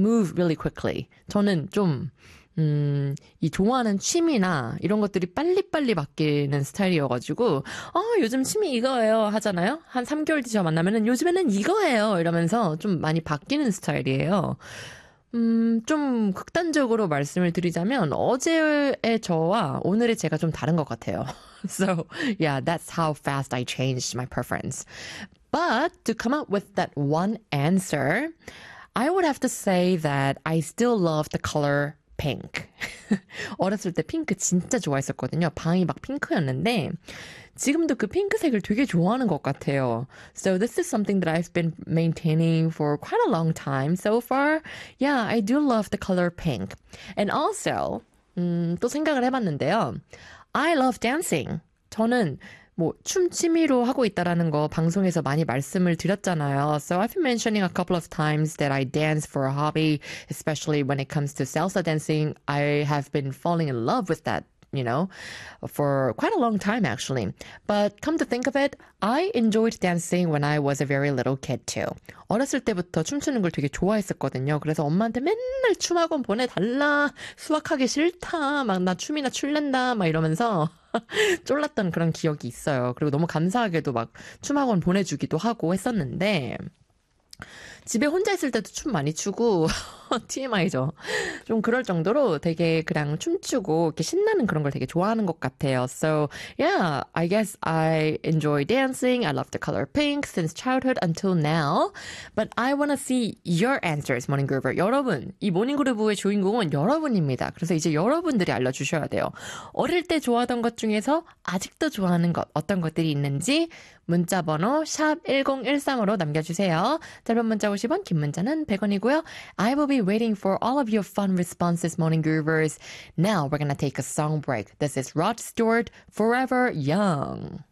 move really quickly. 저는 좀 이 좋아하는 취미나 이런 것들이 빨리빨리 바뀌는 스타일이어가지고 요즘 취미 이거예요 하잖아요. 한 3개월 뒤에 만나면은 요즘에는 이거예요 이러면서 좀 많이 바뀌는 스타일이에요. 좀 극단적으로 말씀을 드리자면 어제의 저와 오늘의 제가 좀 다른 것 같아요. So yeah, that's how fast I changed my preference. But to come up with that one answer, I would have to say that I still love the color pink. 어렸을 때 핑크 진짜 좋아했었거든요. 방이 막 핑크였는데 지금도 그 핑크색을 되게 좋아하는 것 같아요. So this is something that I've been maintaining for quite a long time so far. Yeah, I do love the color pink. And also 또 생각을 해봤는데요. I love dancing. 저는 뭐 춤 취미로 하고 있다라는 거 방송에서 많이 말씀을 드렸잖아요. So I've been mentioning a couple of times that I dance for a hobby, especially when it comes to salsa dancing. I have been falling in love with that, you know, for quite a long time actually. But come to think of it, I enjoyed dancing when I was a very little kid too. 어렸을 때부터 춤추는 걸 되게 좋아했었거든요. 그래서 엄마한테 맨날 춤학원 보내달라, 수학하기 싫다, 막 나 춤이나 출랜다, 막 이러면서 쫄랐던 그런 기억이 있어요. 그리고 너무 감사하게도 막 춤학원 보내주기도 하고 했었는데 집에 혼자 있을 때도 춤 많이 추고 TMI죠. 좀 그럴 정도로 되게 그냥 춤추고 이렇게 신나는 그런 걸 되게 좋아하는 것 같아요. So yeah, I guess I enjoy dancing. I love the color pink since childhood until now. But I want to see your answers, Morning Groover. 여러분, 이 모닝 그루브의 주인공은 여러분입니다. 그래서 이제 여러분들이 알려주셔야 돼요. 어릴 때 좋아하던 것 중에서 아직도 좋아하는 것 어떤 것들이 있는지 문자번호 샵 1013으로 남겨주세요. 짧은 문자 50원, 긴 문자는 100원이고요. I will be waiting for all of your fun responses, Morning Groovers. Now we're gonna take a song break. This is Rod Stewart, Forever Young.